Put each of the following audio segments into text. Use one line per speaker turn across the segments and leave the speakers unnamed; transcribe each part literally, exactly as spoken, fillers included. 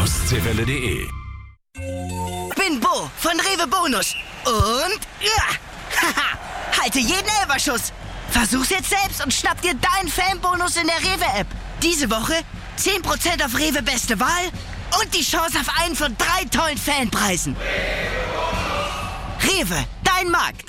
Ostseewelle punkt de.
Bin Bo von Rewe Bonus. Und ja, haha, halte jeden Elferschuss. Versuch's jetzt selbst und schnapp dir deinen Fanbonus in der Rewe-App. Diese Woche zehn Prozent auf Rewe Beste Wahl und die Chance auf einen von drei tollen Fanpreisen. Rewe, dein Markt.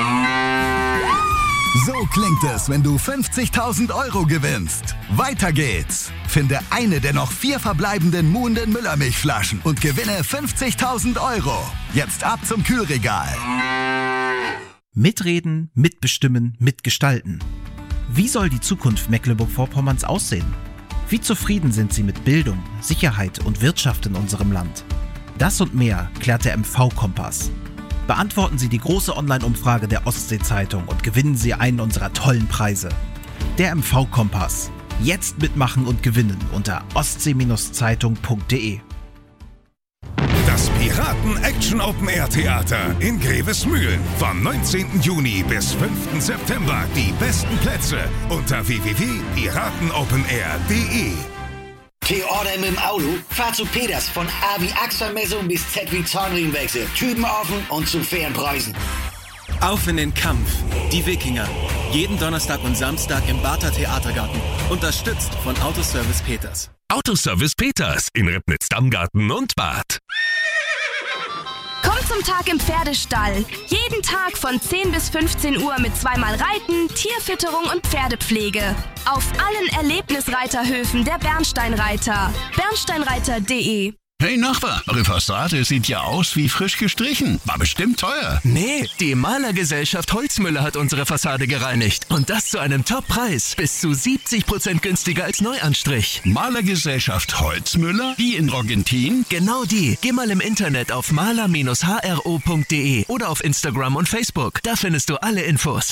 So klingt es, wenn du fünfzigtausend Euro gewinnst. Weiter geht's. Finde eine der noch vier verbleibenden Muhnden Müllermilchflaschen und gewinne fünfzigtausend Euro. Jetzt ab zum Kühlregal.
Mitreden, mitbestimmen, mitgestalten. Wie soll die Zukunft Mecklenburg-Vorpommerns aussehen? Wie zufrieden sind Sie mit Bildung, Sicherheit und Wirtschaft in unserem Land? Das und mehr klärt der M V-Kompass. Beantworten Sie die große Online-Umfrage der Ostsee-Zeitung und gewinnen Sie einen unserer tollen Preise. Der M V-Kompass. Jetzt mitmachen und gewinnen unter ostsee Zeitung punkt de.
Das Piraten-Action-Open-Air-Theater in Grevesmühlen. Vom neunzehnten Juni bis fünften September. Die besten Plätze unter w w w punkt piratenopenair punkt de.
T-Order mit dem Auto? Fahr zu Peters. Von A wie Achselmessung bis Z wie Zahnriemenwechsel. Typen offen und zu fairen Preisen.
Auf in den Kampf. Die Wikinger. Jeden Donnerstag und Samstag im Barther Theatergarten. Unterstützt von Autoservice Peters.
Autoservice Peters in Ribnitz-Dammgarten und Bad.
Komm zum Tag im Pferdestall. Jeden Tag von zehn bis fünfzehn Uhr mit zweimal Reiten, Tierfütterung und Pferdepflege. Auf allen Erlebnisreiterhöfen der Bernsteinreiter. bernsteinreiter punkt de.
Hey Nachbar, eure Fassade sieht ja aus wie frisch gestrichen. War bestimmt teuer.
Nee, die Malergesellschaft Holzmüller hat unsere Fassade gereinigt. Und das zu einem Top-Preis. Bis zu siebzig Prozent günstiger als Neuanstrich.
Malergesellschaft Holzmüller? Die in Rogentin?
Genau die. Geh mal im Internet auf maler Bindestrich h r o punkt de oder auf Instagram und Facebook. Da findest du alle Infos.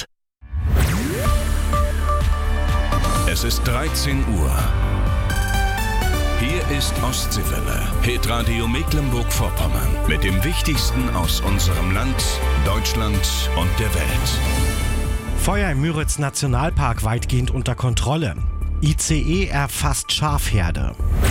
Es ist dreizehn Uhr. Hier ist Ostseewelle, Hitradio Mecklenburg-Vorpommern. Mit dem Wichtigsten aus unserem Land, Deutschland und der Welt.
Feuer im Müritz-Nationalpark weitgehend unter Kontrolle. I C E erfasst Schafherde.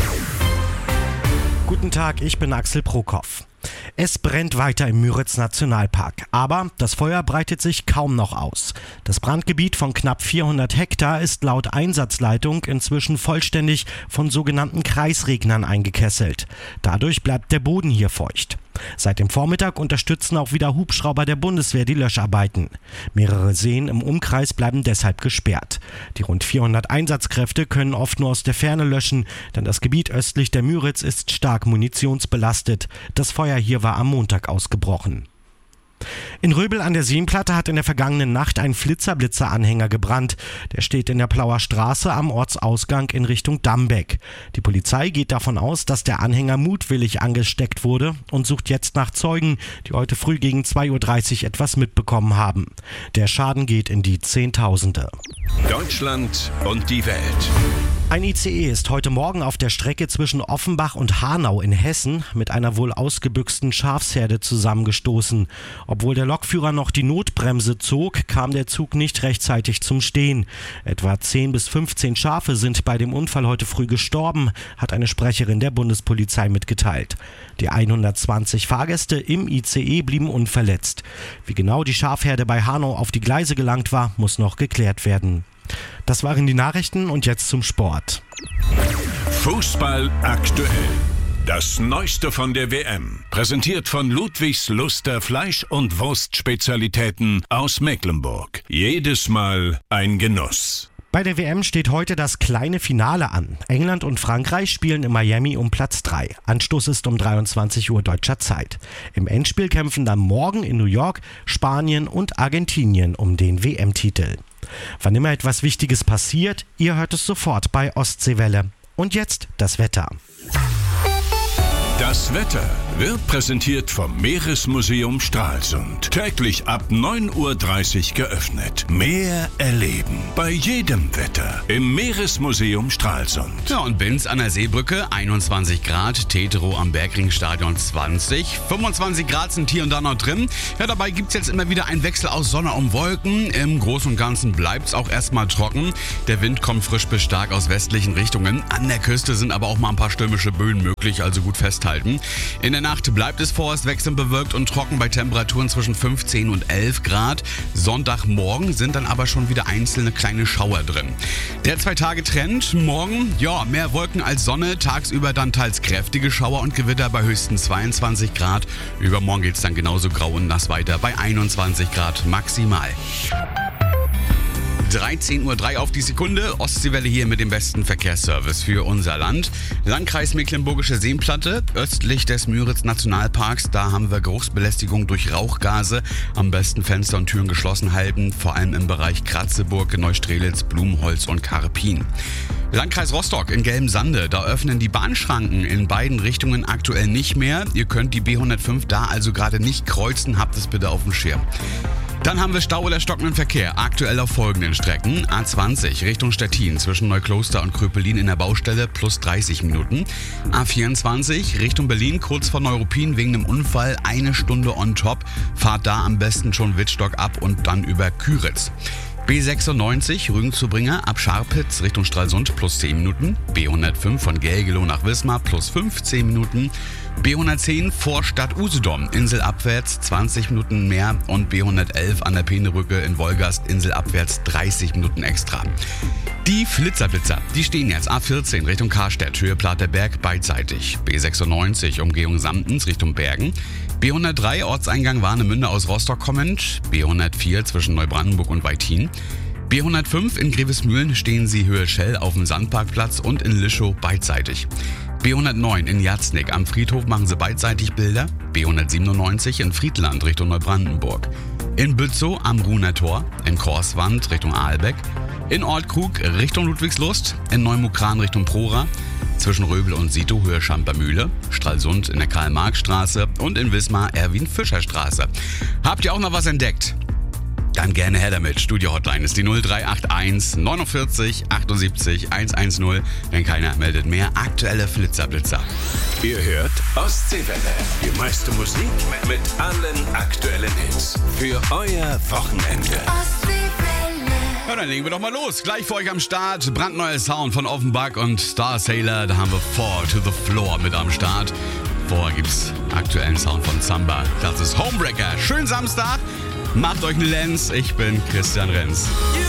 Guten Tag, ich bin Axel Prokop. Es brennt weiter im Müritz-Nationalpark, aber das Feuer breitet sich kaum noch aus. Das Brandgebiet von knapp vierhundert Hektar ist laut Einsatzleitung inzwischen vollständig von sogenannten Kreisregnern eingekesselt. Dadurch bleibt der Boden hier feucht. Seit dem Vormittag unterstützen auch wieder Hubschrauber der Bundeswehr die Löscharbeiten. Mehrere Seen im Umkreis bleiben deshalb gesperrt. Die rund vierhundert Einsatzkräfte können oft nur aus der Ferne löschen, denn das Gebiet östlich der Müritz ist stark munitionsbelastet. Das Feuer hier war am Montag ausgebrochen. In Röbel an der Seenplatte hat in der vergangenen Nacht ein Flitzer-Blitzer-Anhänger gebrannt. Der steht in der Plauer Straße am Ortsausgang in Richtung Dammbeck. Die Polizei geht davon aus, dass der Anhänger mutwillig angesteckt wurde und sucht jetzt nach Zeugen, die heute früh gegen zwei Uhr dreißig etwas mitbekommen haben. Der Schaden geht in die Zehntausende.
Deutschland und die Welt.
Ein I C E ist heute Morgen auf der Strecke zwischen Offenbach und Hanau in Hessen mit einer wohl ausgebüxten Schafsherde zusammengestoßen. Obwohl der Lokführer noch die Notbremse zog, kam der Zug nicht rechtzeitig zum Stehen. Etwa zehn bis fünfzehn Schafe sind bei dem Unfall heute früh gestorben, hat eine Sprecherin der Bundespolizei mitgeteilt. Die hundertzwanzig Fahrgäste im I C E blieben unverletzt. Wie genau die Schafherde bei Hanau auf die Gleise gelangt war, muss noch geklärt werden. Das waren die Nachrichten und jetzt zum Sport.
Fußball aktuell. Das Neueste von der W M. Präsentiert von Ludwigs Luster Fleisch- und Wurstspezialitäten aus Mecklenburg. Jedes Mal ein Genuss.
Bei der W M steht heute das kleine Finale an. England und Frankreich spielen in Miami um Platz drei. Anstoß ist um dreiundzwanzig Uhr deutscher Zeit. Im Endspiel kämpfen dann morgen in New York Spanien und Argentinien um den W M-Titel. Wann immer etwas Wichtiges passiert, ihr hört es sofort bei Ostseewelle. Und jetzt das Wetter.
Das Wetter wird präsentiert vom Meeresmuseum Stralsund. Täglich ab neun Uhr dreißig geöffnet. Meer erleben. Bei jedem Wetter. Im Meeresmuseum Stralsund.
Ja, und Binz an der Seebrücke, einundzwanzig Grad. Tetero am Bergringstadion zwanzig. fünfundzwanzig Grad sind hier und da noch drin. Ja, dabei gibt's jetzt immer wieder einen Wechsel aus Sonne und Wolken. Im Großen und Ganzen bleibt's auch erstmal trocken. Der Wind kommt frisch bis stark aus westlichen Richtungen. An der Küste sind aber auch mal ein paar stürmische Böen möglich, also gut festhalten. In der Nacht bleibt es vorerst wechselnd bewölkt und trocken bei Temperaturen zwischen fünfzehn und elf Grad. Sonntagmorgen sind dann aber schon wieder einzelne kleine Schauer drin. Der Zwei-Tage-Trend: morgen, ja, mehr Wolken als Sonne, tagsüber dann teils kräftige Schauer und Gewitter bei höchstens zweiundzwanzig Grad. Übermorgen geht es dann genauso grau und nass weiter bei einundzwanzig Grad maximal. dreizehn Uhr drei auf die Sekunde. Ostseewelle hier mit dem besten Verkehrsservice für unser Land. Landkreis Mecklenburgische Seenplatte, östlich des Müritz-Nationalparks. Da haben wir Geruchsbelästigung durch Rauchgase. Am besten Fenster und Türen geschlossen halten, vor allem im Bereich Kratzeburg, Neustrelitz, Blumholz und Karpin. Landkreis Rostock in Gelbensande, da öffnen die Bahnschranken in beiden Richtungen aktuell nicht mehr. Ihr könnt die B hundertfünf da also gerade nicht kreuzen, habt es bitte auf dem Schirm. Dann haben wir Stau oder stockenden Verkehr, aktuell auf folgenden Strecken. A zwanzig Richtung Stettin zwischen Neukloster und Kröpelin in der Baustelle plus dreißig Minuten. A vierundzwanzig Richtung Berlin kurz vor Neuruppin wegen einem Unfall eine Stunde on top. Fahrt da am besten schon Wittstock ab und dann über Küritz. B sechsundneunzig Rügen-zu-Bringer ab Scharpitz Richtung Stralsund plus zehn Minuten. B hundertfünf von Gelgelow nach Wismar plus fünfzehn Minuten. B hundertzehn Vorstadt Usedom, inselabwärts zwanzig Minuten mehr und B hundertelf an der Peenerücke in Wolgast, inselabwärts dreißig Minuten extra. Die Flitzerblitzer, die stehen jetzt A vierzehn Richtung Karstedt, Höhe Platerberg beidseitig. B sechsundneunzig Umgehung Samtens Richtung Bergen. B hundertdrei Ortseingang Warnemünde aus Rostock kommend. B hundertvier zwischen Neubrandenburg und Weithin. B hundertfünf in Grevesmühlen stehen sie Höhe Schell auf dem Sandparkplatz und in Lischow beidseitig. B hundertneun in Jatznick am Friedhof machen sie beidseitig Bilder. B hundertsiebenundneunzig in Friedland Richtung Neubrandenburg. In Bützow am Ruhner Tor, in Korswand Richtung Aalbeck. In Ortkrug Richtung Ludwigslust, in Neumukran Richtung Prora. Zwischen Röbel und Sito Höhe Schampermühle, Stralsund in der Karl-Marx-Straße und in Wismar Erwin-Fischer-Straße. Habt ihr auch noch was entdeckt? Dann gerne her damit. Studio-Hotline ist die null drei acht eins neunundvierzig achtundsiebzig hundertzehn. Wenn keiner meldet mehr, aktuelle Flitzerblitzer.
Ihr hört Ostseewelle. Die meiste Musik mit allen aktuellen Hits. Für euer Wochenende.
Ja, dann legen wir doch mal los. Gleich für euch am Start. Brandneuer Sound von Offenbach und Star Sailor. Da haben wir Fall to the Floor mit am Start. Vorher gibt's aktuellen Sound von Samba. Das ist Homebreaker. Schönen Samstag. Macht euch eine Lenz. Ich bin Christian Renz.